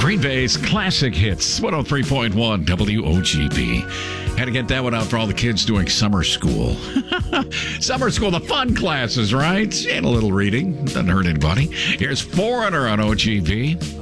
Green Bay's Classic Hits, 103.1 WOGB. Had to get that one out for all the kids doing summer school. Summer school, the fun classes, right? And a little reading. Doesn't hurt anybody. Here's Foreigner on OGB.